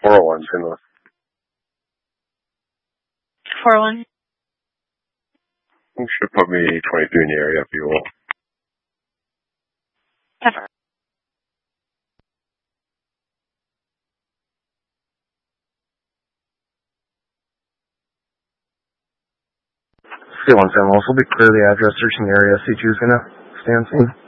401 St. Louis. 401. You should put me 23 in the area if you will. Ever. C1 San Luis will be clear the address, searching the area. C2 is going to stand scene.